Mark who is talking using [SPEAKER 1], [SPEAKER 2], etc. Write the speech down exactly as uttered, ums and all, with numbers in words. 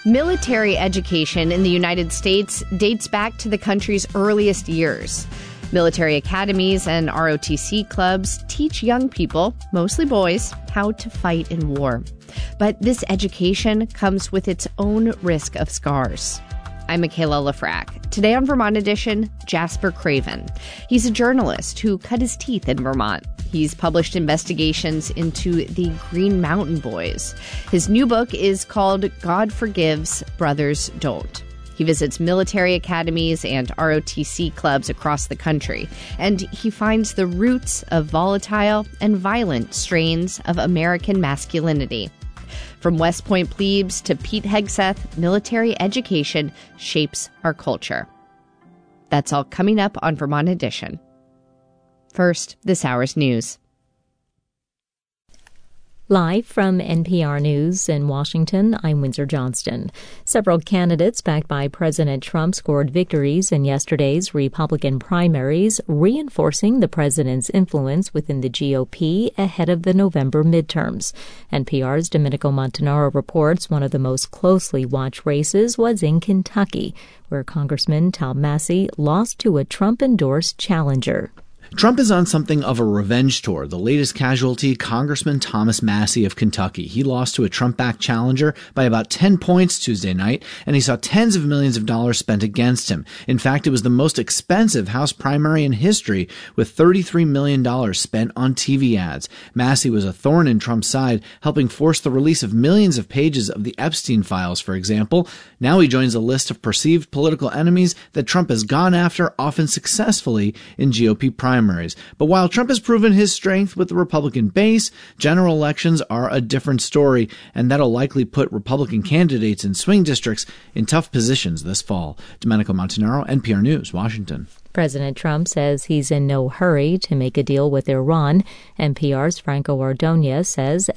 [SPEAKER 1] Military education in the United States dates back to the country's earliest years. Military academies and R O T C clubs teach young people, mostly boys, how to fight in war. But this education comes with its own risk of scars. I'm Michaela Lafrac. Today on Vermont Edition, Jasper Craven. He's a journalist who cut his teeth in Vermont. He's published investigations into the Green Mountain Boys. His new book is called God Forgives, Brothers Don't. He visits military academies and R O T C clubs across the country, and he finds the roots of volatile and violent strains of American masculinity. From West Point plebes to Pete Hegseth, military education shapes our culture. That's all coming up on Vermont Edition. First, this hour's news.
[SPEAKER 2] Live from N P R News in Washington, I'm Windsor Johnston. Several candidates backed by President Trump scored victories in yesterday's Republican primaries, reinforcing the president's influence within the G O P ahead of the November midterms. N P R's Domenico Montanaro reports one of the most closely watched races was in Kentucky, where Congressman Tom Massie lost to a Trump-endorsed challenger.
[SPEAKER 3] Trump is on something of a revenge tour. The latest casualty, Congressman Thomas Massie of Kentucky. He lost to a Trump-backed challenger by about ten points Tuesday night, and he saw tens of millions of dollars spent against him. In fact, it was the most expensive House primary in history, with thirty-three million dollars spent on T V ads. Massie was a thorn in Trump's side, helping force the release of millions of pages of the Epstein files, for example. Now he joins a list of perceived political enemies that Trump has gone after, often successfully, in G O P primaries. Primaries. But while Trump has proven his strength with the Republican base, general elections are a different story, and that'll likely put Republican candidates in swing districts in tough positions this fall. Domenico Montanaro, N P R News, Washington.
[SPEAKER 2] President Trump says he's in no hurry to make a deal with Iran. N P R's Franco Ordonez says